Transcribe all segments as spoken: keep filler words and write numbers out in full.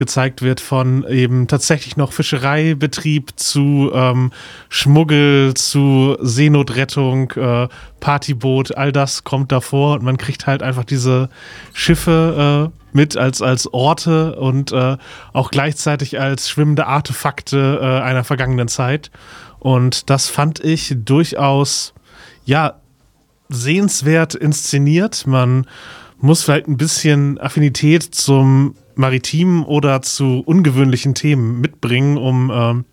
gezeigt wird von eben tatsächlich noch Fischereibetrieb zu ähm, Schmuggel, zu Seenotrettung, äh, Partyboot, all das kommt davor und man kriegt halt einfach diese Schiffe äh, mit als, als Orte und äh, auch gleichzeitig als schwimmende Artefakte äh, einer vergangenen Zeit. Und das fand ich durchaus, ja, sehenswert inszeniert. Man muss vielleicht ein bisschen Affinität zum maritimen oder zu ungewöhnlichen Themen mitbringen, um ähm,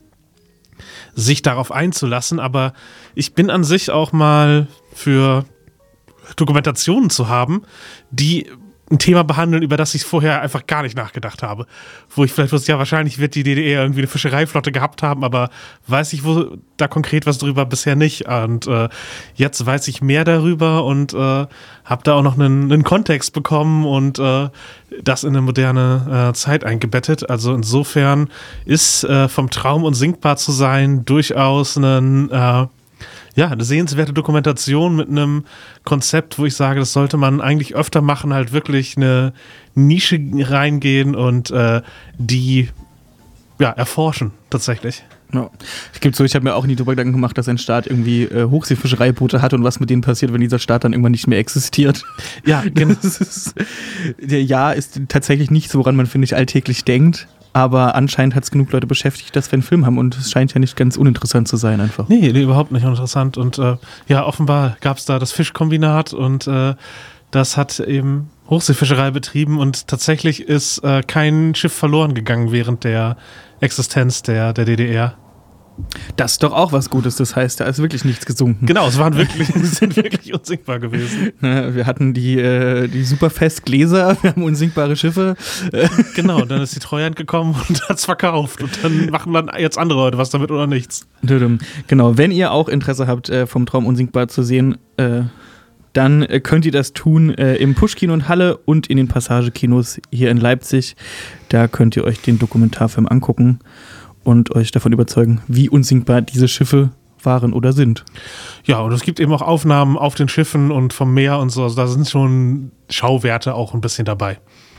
sich darauf einzulassen. Aber ich bin an sich auch mal für Dokumentationen zu haben, die ein Thema behandeln, über das ich vorher einfach gar nicht nachgedacht habe. Wo ich vielleicht wusste, ja, wahrscheinlich wird die D D R irgendwie eine Fischereiflotte gehabt haben, aber weiß ich wo da konkret was drüber bisher nicht. Und äh, jetzt weiß ich mehr darüber und äh, habe da auch noch einen, einen Kontext bekommen und äh, das in eine moderne äh, Zeit eingebettet. Also insofern ist äh, vom Traum unsinkbar zu sein durchaus ein äh, Ja, eine sehenswerte Dokumentation mit einem Konzept, wo ich sage, das sollte man eigentlich öfter machen, halt wirklich eine Nische reingehen und äh, die ja, erforschen tatsächlich. Ja. Es gibt so, ich habe mir auch nie darüber Gedanken gemacht, dass ein Staat irgendwie äh, Hochseefischereiboote hat und was mit denen passiert, wenn dieser Staat dann irgendwann nicht mehr existiert. Ja, genau. Das ist, der Ja ist tatsächlich nicht so, woran man, finde ich, alltäglich denkt. Aber anscheinend hat es genug Leute beschäftigt, dass wir einen Film haben und es scheint ja nicht ganz uninteressant zu sein einfach. Nee, nee, überhaupt nicht uninteressant. Und äh, ja, offenbar gab es da das Fischkombinat und äh, das hat eben Hochseefischerei betrieben und tatsächlich ist äh, kein Schiff verloren gegangen während der Existenz der, der D D R. Das ist doch auch was Gutes, das heißt, da ist wirklich nichts gesunken. Genau, es waren wirklich, sie sind wirklich unsinkbar gewesen. Wir hatten die, äh, die Superfest-Gläser, wir haben unsinkbare Schiffe. Genau, und dann ist die Treuhand gekommen und hat es verkauft. Und dann machen dann jetzt andere Leute was damit oder nichts. Genau, wenn ihr auch Interesse habt, vom Traum unsinkbar zu sehen, äh, dann könnt ihr das tun äh, im Puschkino in Halle und in den Passagekinos hier in Leipzig. Da könnt ihr euch den Dokumentarfilm angucken und euch davon überzeugen, wie unsinkbar diese Schiffe waren oder sind. Ja, und es gibt eben auch Aufnahmen auf den Schiffen und vom Meer und so. Also da sind schon Schauwerte auch ein bisschen dabei.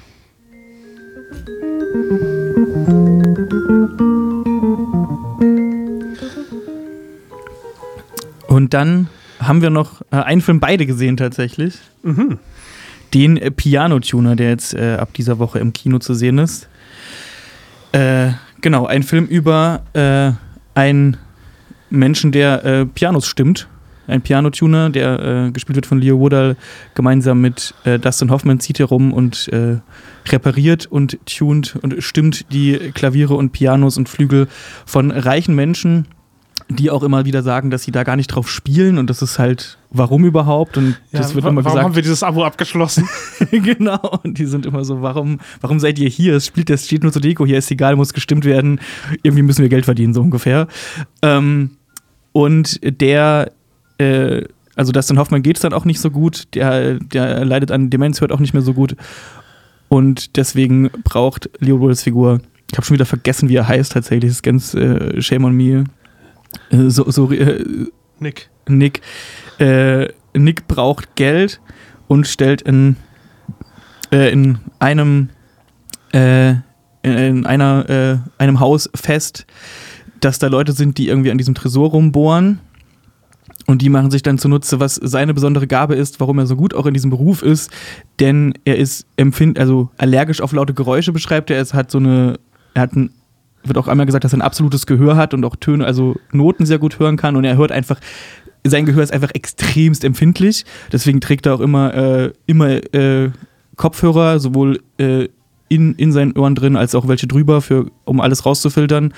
Und dann haben wir noch äh, einen Film beide gesehen tatsächlich. Mhm. Den äh, Piano-Tuner, der jetzt äh, ab dieser Woche im Kino zu sehen ist. Äh, genau, ein Film über äh, einen Menschen, der äh, Pianos stimmt. Ein Piano-Tuner, der äh, gespielt wird von Leo Woodall, gemeinsam mit äh, Dustin Hoffman zieht herum und äh, repariert und tunt und stimmt die Klaviere und Pianos und Flügel von reichen Menschen, die auch immer wieder sagen, dass sie da gar nicht drauf spielen und das ist halt, warum überhaupt? Und das ja, wird wa- immer warum gesagt. haben wir dieses Abo abgeschlossen? Genau, und die sind immer so, warum, warum seid ihr hier? Es spielt, das steht nur zur Deko, hier ist egal, muss gestimmt werden. Irgendwie müssen wir Geld verdienen, so ungefähr. Ähm, und der, äh, also Dustin Hoffman geht es dann auch nicht so gut, der, der leidet an Demenz, hört auch nicht mehr so gut. Und deswegen braucht Leo Woodalls Figur, ich habe schon wieder vergessen, wie er heißt tatsächlich, das ist ganz äh, shame on me. Äh, so, so, äh, Nick. Nick. Äh, Nick braucht Geld und stellt in, äh, in einem äh, in einer, äh, einem Haus fest, dass da Leute sind, die irgendwie an diesem Tresor rumbohren und die machen sich dann zunutze, was seine besondere Gabe ist, warum er so gut auch in diesem Beruf ist, denn er ist empfind, also allergisch auf laute Geräusche, beschreibt er. Es hat so eine, er hat ein wird auch einmal gesagt, dass er ein absolutes Gehör hat und auch Töne, also Noten sehr gut hören kann und er hört einfach, sein Gehör ist einfach extremst empfindlich, deswegen trägt er auch immer, äh, immer äh, Kopfhörer, sowohl äh, in, in seinen Ohren drin, als auch welche drüber, für, um alles rauszufiltern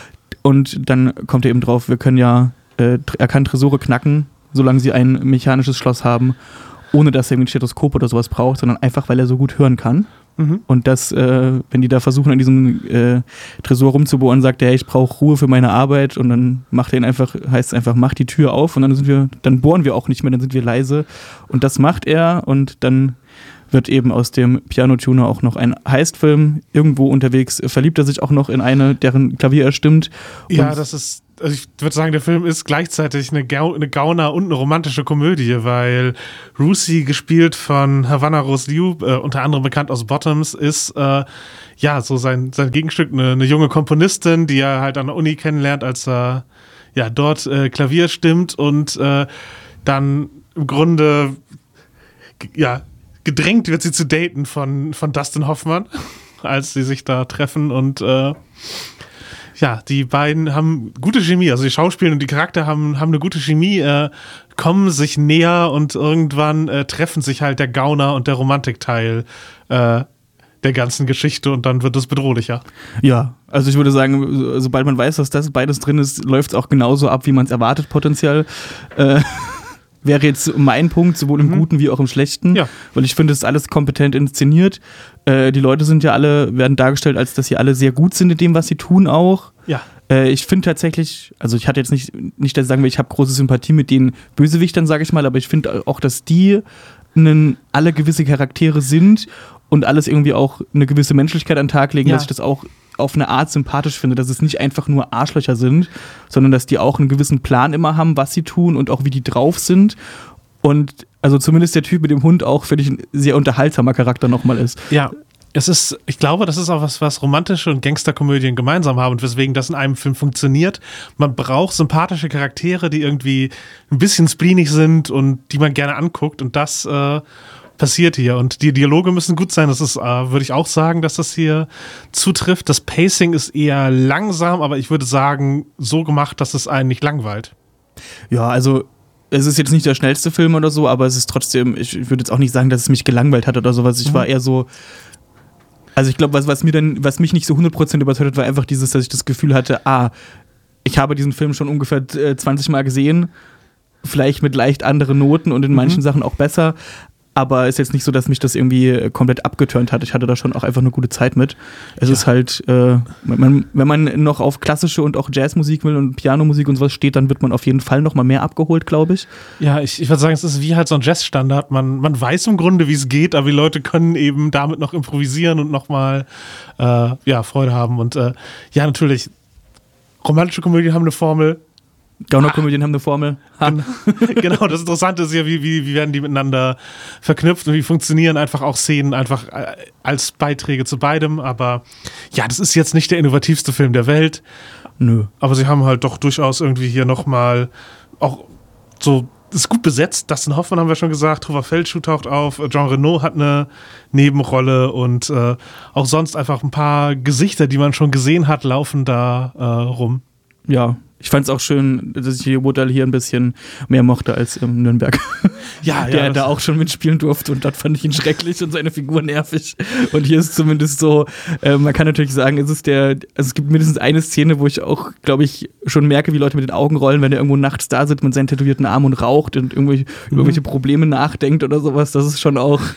und dann kommt er eben drauf, wir können ja, äh, er kann Tresore knacken, solange sie ein mechanisches Schloss haben, ohne dass er ein Stethoskop oder sowas braucht, sondern einfach, weil er so gut hören kann. Mhm. Und das, äh, wenn die da versuchen, an diesem äh, Tresor rumzubohren, sagt er, hey, ich brauche Ruhe für meine Arbeit und dann macht er ihn einfach, heißt es einfach, mach die Tür auf und dann sind wir, dann bohren wir auch nicht mehr, dann sind wir leise und das macht er und dann wird eben aus dem Piano-Tuner auch noch ein Heistfilm. Irgendwo unterwegs verliebt er sich auch noch in eine, deren Klavier er stimmt. Ja, das ist also ich würde sagen, der Film ist gleichzeitig eine, Gau- eine Gauner- und eine romantische Komödie, weil Lucy, gespielt von Havana Rose Liu, äh, unter anderem bekannt aus Bottoms, ist äh, ja so sein, sein Gegenstück, eine, eine junge Komponistin, die er halt an der Uni kennenlernt, als er ja dort äh, Klavier stimmt und äh, dann im Grunde g- ja gedrängt wird, sie zu daten von, von Dustin Hoffmann, als sie sich da treffen und äh, ja, die beiden haben gute Chemie, also die Schauspieler und die Charakter haben, haben eine gute Chemie, äh, kommen sich näher und irgendwann äh, treffen sich halt der Gauner und der Romantikteil äh, der ganzen Geschichte und dann wird es bedrohlicher. Ja, also ich würde sagen, so- sobald man weiß, dass das beides drin ist, läuft es auch genauso ab, wie man es erwartet potenziell. Äh, wäre jetzt mein Punkt, sowohl im Mhm. Guten wie auch im Schlechten, Ja. weil ich finde, es ist alles kompetent inszeniert. Äh, die Leute sind ja alle, werden dargestellt, als dass sie alle sehr gut sind in dem, was sie tun auch. Ja. Äh, ich finde tatsächlich, also ich hatte jetzt nicht, nicht, dass ich sagen will, ich habe große Sympathie mit den Bösewichtern, sage ich mal, aber ich finde auch, dass die einen, alle gewisse Charaktere sind und alles irgendwie auch eine gewisse Menschlichkeit an den Tag legen, Ja. dass ich das auch auf eine Art sympathisch finde, dass es nicht einfach nur Arschlöcher sind, sondern dass die auch einen gewissen Plan immer haben, was sie tun und auch wie die drauf sind. Und also zumindest der Typ mit dem Hund auch, finde ich, ein sehr unterhaltsamer Charakter nochmal ist. Ja, es ist, ich glaube, das ist auch was, was romantische und Gangsterkomödien gemeinsam haben und weswegen das in einem Film funktioniert. Man braucht sympathische Charaktere, die irgendwie ein bisschen spleenig sind und die man gerne anguckt und das äh, passiert hier. Und die Dialoge müssen gut sein. Das ist, äh, würde ich auch sagen, dass das hier zutrifft. Das Pacing ist eher langsam, aber ich würde sagen, so gemacht, dass es einen nicht langweilt. Ja, also es ist jetzt nicht der schnellste Film oder so, aber es ist trotzdem, ich würde jetzt auch nicht sagen, dass es mich gelangweilt hat oder sowas. Ich Mhm. war eher so, also ich glaube, was, was mir dann, was mich nicht so hundert Prozent überzeugt hat, war einfach dieses, dass ich das Gefühl hatte, ah, ich habe diesen Film schon ungefähr äh, zwanzig Mal gesehen, vielleicht mit leicht anderen Noten und in Mhm. manchen Sachen auch besser, aber es ist jetzt nicht so, dass mich das irgendwie äh, komplett abgeturnt hat. Ich hatte da schon auch einfach eine gute Zeit mit. Es Ja. ist halt, äh, wenn, man, wenn man noch auf klassische und auch Jazzmusik will und Pianomusik und sowas steht, dann wird man auf jeden Fall noch mal mehr abgeholt, glaube ich. Ja, ich, ich würde sagen, es ist wie halt so ein Jazzstandard. Man, man weiß im Grunde, wie es geht, aber die Leute können eben damit noch improvisieren und nochmal äh, ja, Freude haben. Und äh, ja, natürlich, romantische Komödien haben eine Formel. Gaunerkomödien haben eine Formel. Ha. Genau, das Interessante ist ja, wie, wie, wie werden die miteinander verknüpft und wie funktionieren einfach auch Szenen einfach äh, als Beiträge zu beidem. Aber ja, das ist jetzt nicht der innovativste Film der Welt. Nö. Aber sie haben halt doch durchaus irgendwie hier nochmal auch so, ist gut besetzt. Dustin Hoffmann haben wir schon gesagt, Hoover Feldschuh taucht auf, Jean Reno hat eine Nebenrolle und äh, auch sonst einfach ein paar Gesichter, die man schon gesehen hat, laufen da äh, rum. Ja, ich fand es auch schön, dass ich Woodall hier ein bisschen mehr mochte als im Nürnberg. Ja, Der ja, da auch schon mitspielen durfte und dort fand ich ihn schrecklich und seine Figur nervig. Und hier ist zumindest so, äh, man kann natürlich sagen, es ist der, also es gibt mindestens eine Szene, wo ich auch, glaube ich, schon merke, wie Leute mit den Augen rollen, wenn er irgendwo nachts da sitzt mit seinen tätowierten Armen und raucht und irgendwelche, Mhm. über irgendwelche Probleme nachdenkt oder sowas. Das ist schon auch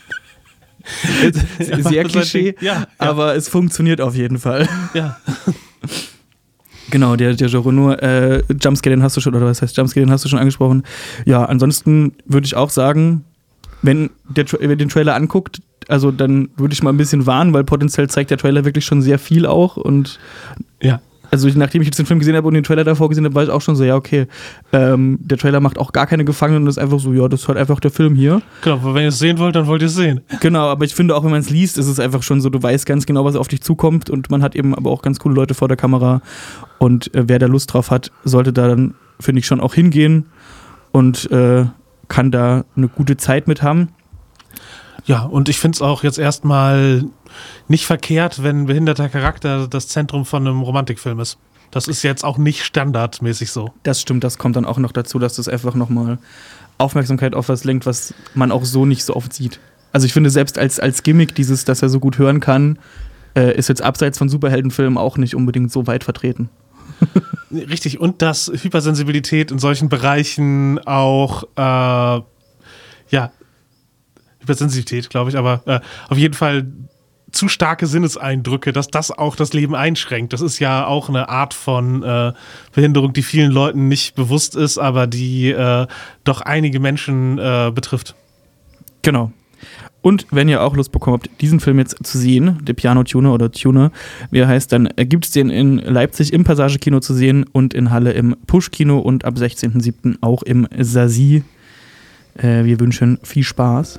sehr Klischee, Ja, ja. aber es funktioniert auf jeden Fall. Ja. Genau, der, der Jean äh, Jumpscare, den hast du schon, oder was heißt Jumpscare, den hast du schon angesprochen. Ja, ansonsten würde ich auch sagen, wenn der Tra- wer den Trailer anguckt, also dann würde ich mal ein bisschen warnen, weil potenziell zeigt der Trailer wirklich schon sehr viel auch und Ja. also ich, nachdem ich jetzt den Film gesehen habe und den Trailer davor gesehen habe, war ich auch schon so, ja okay, ähm, der Trailer macht auch gar keine Gefangenen und ist einfach so, ja, das ist halt einfach der Film hier. Genau, aber wenn ihr es sehen wollt, dann wollt ihr es sehen. Genau, aber ich finde auch, wenn man es liest, ist es einfach schon so, du weißt ganz genau, was auf dich zukommt und man hat eben aber auch ganz coole Leute vor der Kamera und äh, wer da Lust drauf hat, sollte da dann, finde ich, schon auch hingehen und äh, kann da eine gute Zeit mit haben. Ja, und ich finde es auch jetzt erstmal nicht verkehrt, wenn ein behinderter Charakter das Zentrum von einem Romantikfilm ist. Das ist jetzt auch nicht standardmäßig so. Das stimmt, das kommt dann auch noch dazu, dass das einfach nochmal Aufmerksamkeit auf was lenkt, was man auch so nicht so oft sieht. Also ich finde, selbst als, als Gimmick dieses, dass er so gut hören kann, äh, ist jetzt abseits von Superheldenfilmen auch nicht unbedingt so weit vertreten. Richtig, und dass Hypersensibilität in solchen Bereichen auch, äh, ja, Hypersensitivität, glaube ich, aber äh, auf jeden Fall zu starke Sinneseindrücke, dass das auch das Leben einschränkt. Das ist ja auch eine Art von äh, Behinderung, die vielen Leuten nicht bewusst ist, aber die äh, doch einige Menschen äh, betrifft. Genau. Und wenn ihr auch Lust bekommen habt, diesen Film jetzt zu sehen, der Piano-Tuner oder Tuner, wie er heißt, dann gibt es den in Leipzig im Passage-Kino zu sehen und in Halle im Push-Kino und ab sechzehnten siebten auch im Sasi. Äh, wir wünschen viel Spaß.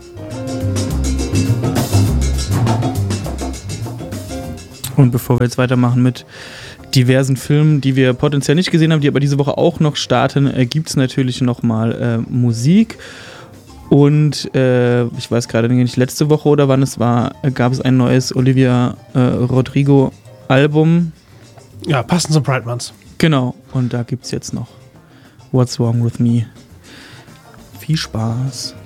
Und bevor wir jetzt weitermachen mit diversen Filmen, die wir potenziell nicht gesehen haben, die aber diese Woche auch noch starten, äh, gibt es natürlich nochmal äh, Musik. Und äh, ich weiß gerade nicht, letzte Woche oder wann es war, äh, gab es ein neues Olivia äh, Rodrigo Album. Ja, passend zum Pride Month. Genau, und da gibt es jetzt noch What's Wrong With Me. Viel Spaß.